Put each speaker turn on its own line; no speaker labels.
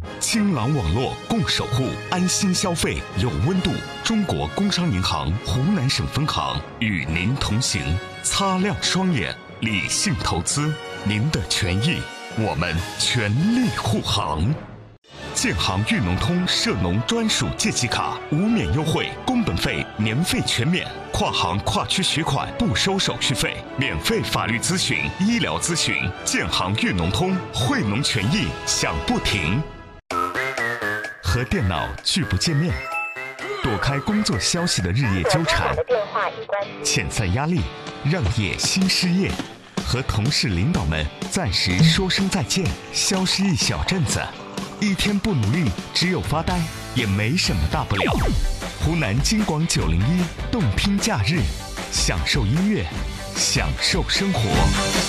金狼网络共守护，安心消费有温度。中国工商银行湖南省分行与您同行，擦亮双眼，理性投资，您的权益，我们全力护航。建行裕农通涉农专属借记卡无免优惠，工本费年费全免，跨行跨区取款不收手续费，免费法律咨询、医疗咨询。建行裕农通，惠农权益享不停。和电脑拒不见面，躲开工作消息的日夜纠缠，遣散压力，让业心失业，和同事领导们暂时说声再见，消失一小阵子，一天不努力，只有发呆，也没什么大不了。湖南金广901动听假日，享受音乐，享受生活。